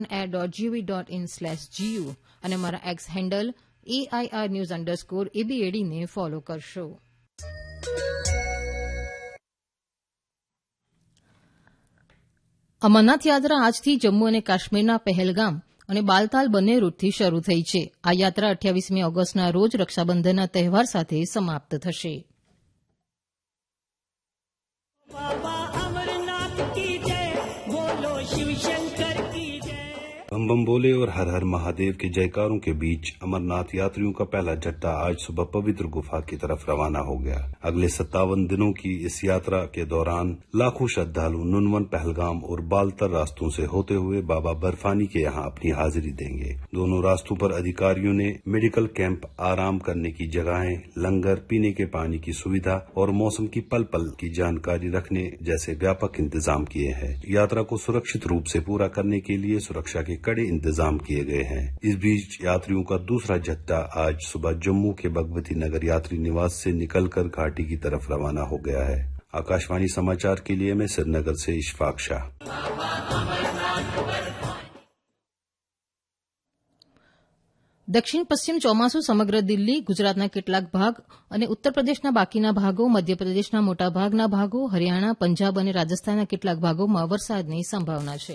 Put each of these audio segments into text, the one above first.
air.gov.in/gu અને મારા x handle AIRnews_ABAD ને ફોલો કરશો. અમરનાથ યાત્રા આજથી જમ્મુ અને કાશ્મીરના પહેલગામ અને બાલતાલ બંને રૂટથી શરૂ થઈ છે. આ યાત્રા 28મી ઓગસ્ટના રોજ રક્ષાબંધનના તહેવાર સાથે સમાપ્ત થશે. बम बम बोले और हर हर महादेव के जयकारों के बीच अमरनाथ यात्रियों का पहला जत्था आज सुबह पवित्र गुफा की तरफ रवाना हो गया. अगले 57 दिनों की इस यात्रा के दौरान लाखों श्रद्धालु नुनवन, पहलगाम और बालतर रास्तों से होते हुए बाबा बर्फानी के यहाँ अपनी हाजिरी देंगे. दोनों रास्तों पर अधिकारियों ने मेडिकल कैंप, आराम करने की जगहें, लंगर, पीने के पानी की सुविधा और मौसम की पल पल की जानकारी रखने जैसे व्यापक इंतजाम किए हैं. यात्रा को सुरक्षित रूप से पूरा करने के लिए सुरक्षा के कड़े इंतजाम किए गए हैं. इस बीच यात्रियों का दूसरा जत्था आज सुबह जम्मू के भगवती नगर यात्री निवास से निकलकर घाटी की तरफ रवाना हो गया है. आकाशवाणी समाचार के लिए मैं श्रीनगर से इशफाक शाह. દક્ષિણ પશ્ચિમ ચોમાસું સમગ્ર દિલ્હી, ગુજરાતના કેટલાક ભાગ અને ઉત્તર પ્રદેશના બાકીના ભાગો, મધ્યપ્રદેશના મોટાભાગના ભાગો, હરિયાણા, પંજાબ અને રાજસ્થાનના કેટલાક ભાગોમાં વરસાદની સંભાવના છે.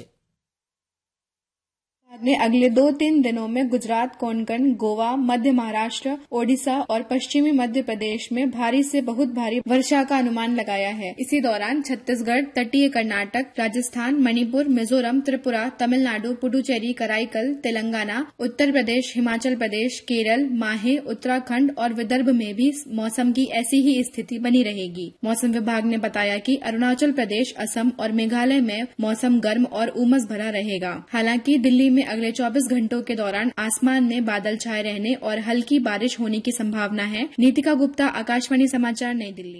ने अगले 2-3 दिनों में गुजरात, कोंकण, गोवा, मध्य महाराष्ट्र, ओडिशा और पश्चिमी मध्य प्रदेश में भारी से बहुत भारी वर्षा का अनुमान लगाया है. इसी दौरान छत्तीसगढ़, तटीय कर्नाटक, राजस्थान, मणिपुर, मिजोरम, त्रिपुरा, तमिलनाडु, पुडुचेरी, कराईकल, तेलंगाना, उत्तर प्रदेश, हिमाचल प्रदेश, केरल, माहे, उत्तराखंड और विदर्भ में भी मौसम की ऐसी ही स्थिति बनी रहेगी. मौसम विभाग ने बताया कि अरुणाचल प्रदेश, असम और मेघालय में मौसम गर्म और उमस भरा रहेगा. हालांकि दिल्ली में अगले 24 घंटों के दौरान आसमान में बादल छाए रहने और हल्की बारिश होने की संभावना है. नीतिका गुप्ता, आकाशवाणी समाचार, नई दिल्ली.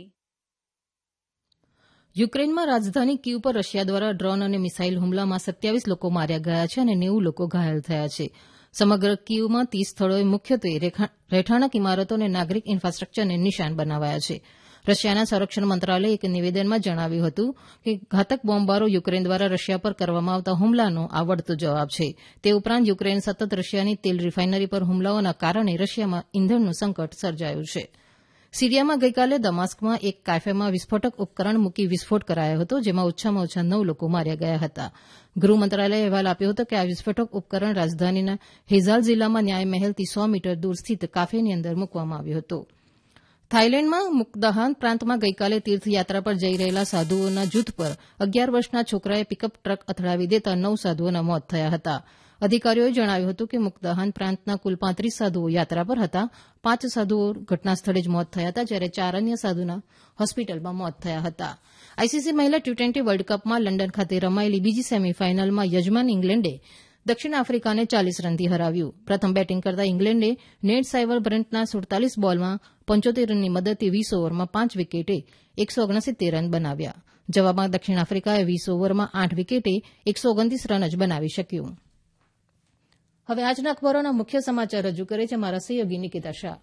યુક્રેનમાં રાજધાની કીવ પર રશિયા દ્વારા ડ્રોન અને મિસાઇલ હુમલામાં 27 લોકો માર્યા ગયા છે અને 90 લોકો ઘાયલ થયા છે. સમગ્ર કીવમાં 30 સ્થળોએ મુખ્યત્વે રહેઠાણક ઇમારતો અને નાગરિક ઇન્ફ્રાસ્ટ્રક્ચરને નિશાન બનાવાયા છે. રશિયાના સંરક્ષણ મંત્રાલયે એક નિવેદનમાં જણાવ્યું હતું કે ઘાતક બોમ્બમારો યુક્રેન દ્વારા રશિયા પર કરવામાં આવતા હુમલાનો આ વળતો જવાબ છે. તે ઉપરાંત યુક્રેન સતત રશિયાની તેલ રિફાઇનરી પર હુમલાઓના કારણે રશિયામાં ઇંધણનું સંકટ સર્જાયું છે. સીરિયામાં ગઈકાલે દમાસ્કમાં એક કાફેમાં વિસ્ફોટક ઉપકરણ મૂકી વિસ્ફોટ કરાયો હતો, જેમાં ઓછામાં ઓછા 9 લોકો માર્યા ગયા હતા. ગૃહ મંત્રાલયે અહેવાલ આપ્યો હતો કે આ વિસ્ફોટક ઉપકરણ રાજધાનીના હેઝાલ જિલ્લામાં ન્યાય મહેલથી 100 મીટર દૂર સ્થિત કાફેની અંદર મૂકવામાં આવ્યો હતો. થાઇલેન્ડમાં મુકદાહાન પ્રાંતમાં ગઈકાલે તીર્થયાત્રા પર જઈ રહેલા સાધુઓના જૂથ પર 11 વર્ષના છોકરાએ પિકઅપ ટ્રક અથડાવી દેતા 9 સાધુઓના મોત થયા હતા. અધિકારીઓએ જણાવ્યું હતું કે મુકદાહાન પ્રાંતના કુલ 35 સાધુઓ યાત્રા પર હતા. 5 સાધુઓ ઘટના સ્થળે જ મોત થયા હતા, જ્યારે 4 અન્ય સાધુના હોસ્પિટલમાં મોત થયા હતા. આઈસીસી મહિલા ટી-20 વર્લ્ડ કપમાં લંડન ખાતે રમાયેલી બીજી સેમીફાઇનલમાં યજમાન ઇંગ્લેન્ડે દક્ષિણ આફ્રિકાને 40 રનથી હરાવ્યું. પ્રથમ બેટિંગ કરતા ઇંગ્લેન્ડે નેટ સાઇવર બ્રન્ટના 47 બોલમાં 75 રનની મદદથી 20 ઓવરમાં 5 વિકેટે 169 રન બનાવ્યા. જવાબમાં દક્ષિણ આફ્રિકાએ 20 ઓવરમાં 8 વિકેટે 129 રન જ બનાવી શક્યું. હવે આજના અખબારોના મુખ્ય સમાચાર રજૂ કરે છે મારા સહયોગી નિકિતા શાહ.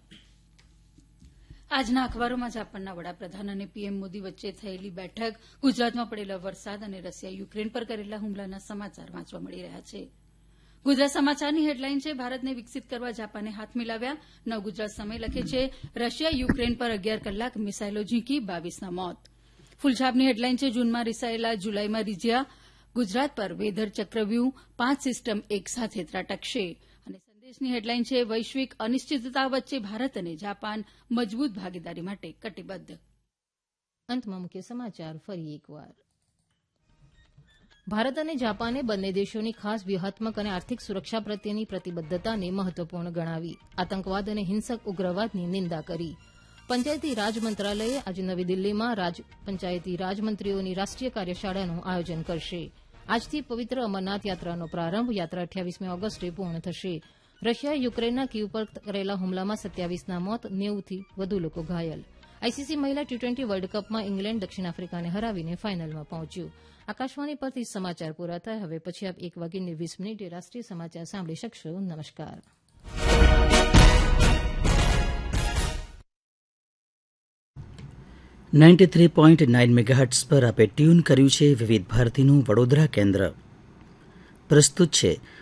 આજના અખબારોમાં જાપાનના વડાપ્રધાન અને પીએમ મોદી વચ્ચે થયેલી બેઠક, ગુજરાતમાં પડેલા વરસાદ અને રશિયા યુક્રેન પર કરેલા હુમલાના સમાચાર વાંચવા મળી રહ્યા છે. ગુજરાત સમાચારની હેડલાઇન છે, ભારતને વિકસિત કરવા જાપાને હાથ મિલાવ્યા. નવગુજરાત સમય લખે છે, રશિયા યુક્રેન પર 11 કલાક મિસાઇલો ઝીંકી, 22ના મોત. ફૂલછાપની હેડલાઇન છે, જૂનમાં રિસાયેલા જુલાઈમાં રીઝ્યા. ગુજરાત પર વેધર ચક્રવ્યૂહ, 5 સિસ્ટમ એક સાથે ત્રાટકશે. અને સંદેશની હેડલાઇન છે, વૈશ્વિક અનિશ્ચિતતા વચ્ચે ભારત અને જાપાન મજબૂત ભાગીદારી માટે કટિબદ્ધ. અંતમાં મુખ્ય સમાચાર ફરી એકવાર. ભારત અને જાપાને બંને દેશોની ખાસ વ્યૂહાત્મક અને આર્થિક સુરક્ષા પ્રત્યેની પ્રતિબદ્ધતાને મહત્વપૂર્ણ ગણાવી. આતંકવાદ અને હિંસક ઉગ્રવાદની નિંદા કરી. પંચાયતી રાજ મંત્રાલયે આજે નવી દિલ્હીમાં પંચાયતી રાજ મંત્રીઓની રાષ્ટ્રીય કાર્યશાળાનું આયોજન કરશે. આજથી પવિત્ર અમરનાથ યાત્રાનો પ્રારંભ. યાત્રા 28મી ઓગસ્ટે પૂર્ણ થશે. રશિયાએ યુક્રેનના કીવ પર કરેલા હુમલામાં 27ના મોત, 90થી વધુ લોકો ઘાયલ. આઈસીસી મહિલા ટી-20 વર્લ્ડ કપમાં ઇંગ્લેન્ડ દક્ષિણ આફ્રિકાને હરાવીને ફાઇનલમાં પહોંચ્યું. આકાશવાણી પરથી સમાચાર પૂરા થયા. હવે પછી આપ 1:20 રાષ્ટ્રીય સમાચાર સાંભળી શકશો. નમસ્કાર. 93.9 મેગાહર્ટ્ઝ પર આપે ટ્યુન કર્યું છે વિવિધ ભારતીનું વડોદરા કેન્દ્ર. પ્રસ્તુત છે